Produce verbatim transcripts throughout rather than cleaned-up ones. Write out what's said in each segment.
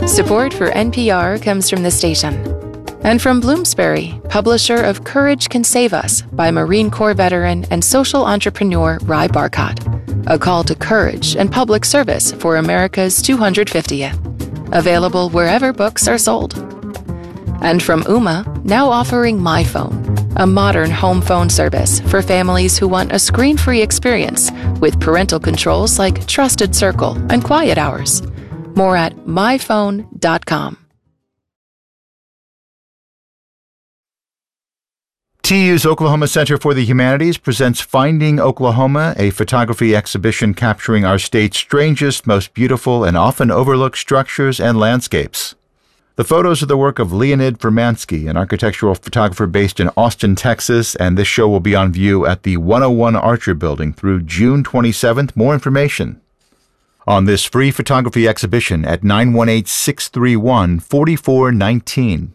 Support for N P R comes from the station. And from Bloomsbury, publisher of Courage Can Save Us by Marine Corps veteran and social entrepreneur Ry Barcott. A call to courage and public service for America's two hundred fiftieth. Available wherever books are sold. And from Ooma, now offering MyPhone, a modern home phone service for families who want a screen-free experience with parental controls like Trusted Circle and Quiet Hours. More at my phone dot com. T U's Oklahoma Center for the Humanities presents Finding Oklahoma, a photography exhibition capturing our state's strangest, most beautiful, and often overlooked structures and landscapes. The photos are the work of Leonid Vermansky, an architectural photographer based in Austin, Texas, and this show will be on view at the one oh one Archer Building through June twenty-seventh. More information on this free photography exhibition at nine one eight, six three one, four four one nine.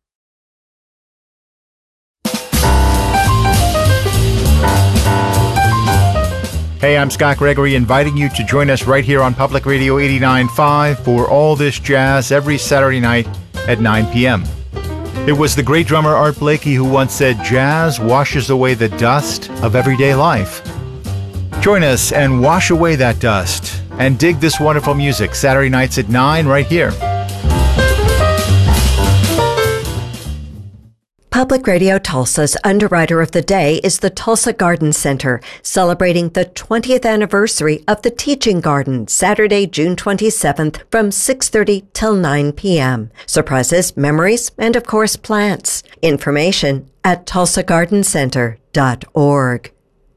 Hey, I'm Scott Gregory, inviting you to join us right here on Public Radio eighty-nine point five for All This Jazz every Saturday night at nine p.m. It was the great drummer Art Blakey who once said, "Jazz washes away the dust of everyday life." Join us and wash away that dust and dig this wonderful music Saturday nights at nine right here. Public Radio Tulsa's Underwriter of the Day is the Tulsa Garden Center, celebrating the twentieth anniversary of the Teaching Garden, Saturday, June twenty-seventh from six thirty till nine p.m. Surprises, memories, and of course plants. Information at tulsa garden center dot org.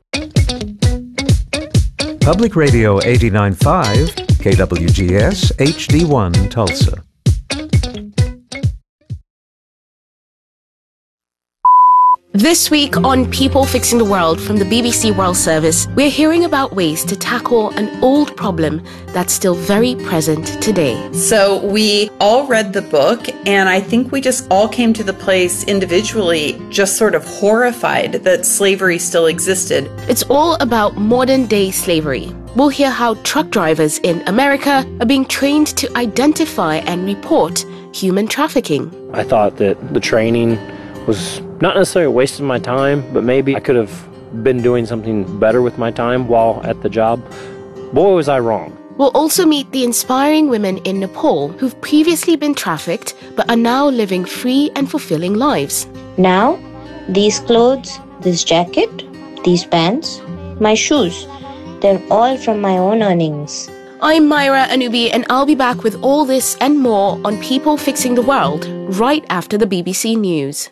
Public Radio eighty-nine point five, K W G S, H D one, Tulsa. This week on People Fixing the World from the B B C World Service, we're hearing about ways to tackle an old problem that's still very present today. So we all read the book, and I think we just all came to the place individually just sort of horrified that slavery still existed. It's all about modern-day slavery. We'll hear how truck drivers in America are being trained to identify and report human trafficking. I thought that the training was not necessarily a waste of my time, but maybe I could have been doing something better with my time while at the job. Boy, was I wrong. We'll also meet the inspiring women in Nepal who've previously been trafficked but are now living free and fulfilling lives. Now, these clothes, this jacket, these pants, my shoes, they're all from my own earnings. I'm Myra Anubi, and I'll be back with all this and more on People Fixing the World right after the B B C News.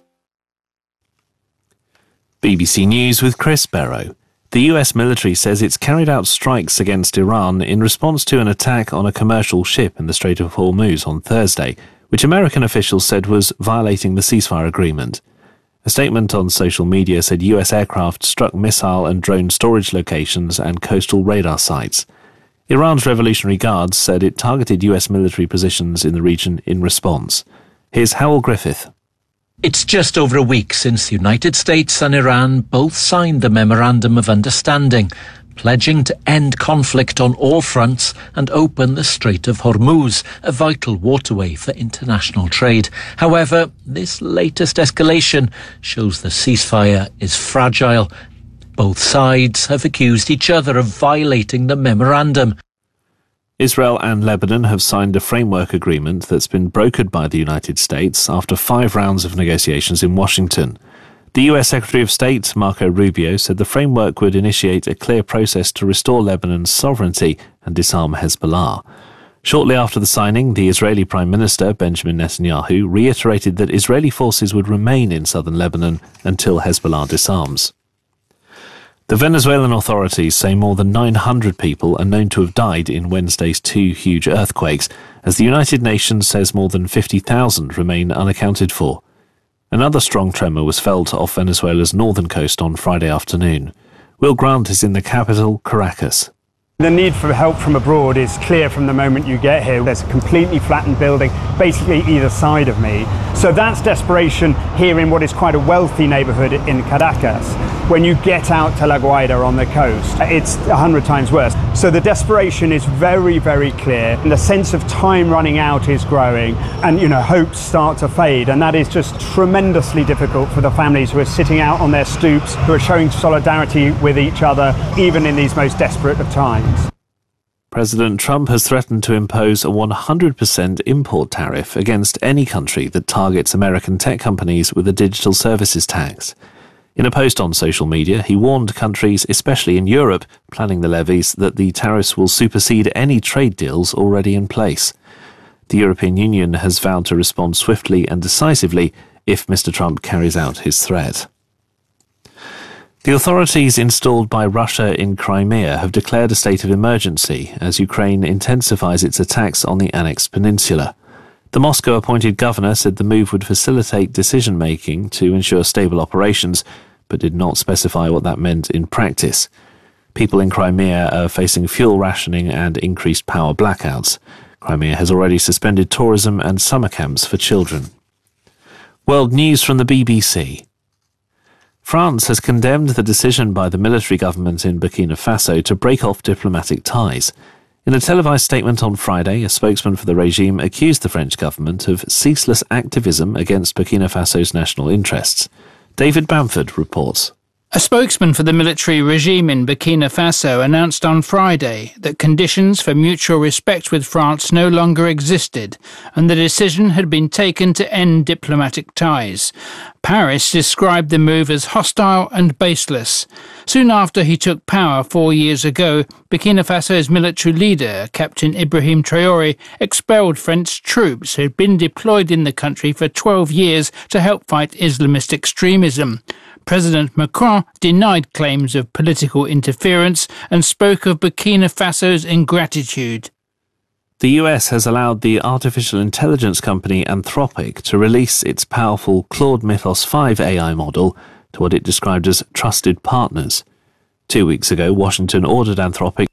B B C News with Chris Barrow. The U S military says it's carried out strikes against Iran in response to an attack on a commercial ship in the Strait of Hormuz on Thursday, which American officials said was violating the ceasefire agreement. A statement on social media said U S aircraft struck missile and drone storage locations and coastal radar sites. Iran's Revolutionary Guards said it targeted U S military positions in the region in response. Here's Howell Griffith. It's just over a week since the United States and Iran both signed the Memorandum of Understanding, pledging to end conflict on all fronts and open the Strait of Hormuz, a vital waterway for international trade. However, this latest escalation shows the ceasefire is fragile. Both sides have accused each other of violating the memorandum. Israel and Lebanon have signed a framework agreement that's been brokered by the United States after five rounds of negotiations in Washington. The U S Secretary of State, Marco Rubio, said the framework would initiate a clear process to restore Lebanon's sovereignty and disarm Hezbollah. Shortly after the signing, the Israeli Prime Minister, Benjamin Netanyahu, reiterated that Israeli forces would remain in southern Lebanon until Hezbollah disarms. The Venezuelan authorities say more than nine hundred people are known to have died in Wednesday's two huge earthquakes, as the United Nations says more than fifty thousand remain unaccounted for. Another strong tremor was felt off Venezuela's northern coast on Friday afternoon. Will Grant is in the capital, Caracas. The need for help from abroad is clear from the moment you get here. There's a completely flattened building, basically either side of me. So that's desperation here in what is quite a wealthy neighborhood in Caracas. When you get out to La Guaira on the coast, it's a hundred times worse. So the desperation is very, very clear. And the sense of time running out is growing, and, you know, hopes start to fade. And that is just tremendously difficult for the families who are sitting out on their stoops, who are showing solidarity with each other, even in these most desperate of times. President Trump has threatened to impose a one hundred percent import tariff against any country that targets American tech companies with a digital services tax. In a post on social media, he warned countries, especially in Europe, planning the levies, that the tariffs will supersede any trade deals already in place. The European Union has vowed to respond swiftly and decisively if Mister Trump carries out his threat. The authorities installed by Russia in Crimea have declared a state of emergency as Ukraine intensifies its attacks on the annexed peninsula. The Moscow-appointed governor said the move would facilitate decision-making to ensure stable operations, but did not specify what that meant in practice. People in Crimea are facing fuel rationing and increased power blackouts. Crimea has already suspended tourism and summer camps for children. World news from the B B C. France has condemned the decision by the military government in Burkina Faso to break off diplomatic ties. In a televised statement on Friday, a spokesman for the regime accused the French government of ceaseless activism against Burkina Faso's national interests. David Bamford reports. A spokesman for the military regime in Burkina Faso announced on Friday that conditions for mutual respect with France no longer existed, and the decision had been taken to end diplomatic ties. Paris described the move as hostile and baseless. Soon after he took power four years ago, Burkina Faso's military leader, Captain Ibrahim Traoré, expelled French troops who had been deployed in the country for twelve years to help fight Islamist extremism. President Macron denied claims of political interference and spoke of Burkina Faso's ingratitude. The U S has allowed the artificial intelligence company Anthropic to release its powerful Claude Mythos five A I model to what it described as trusted partners. Two weeks ago, Washington ordered Anthropic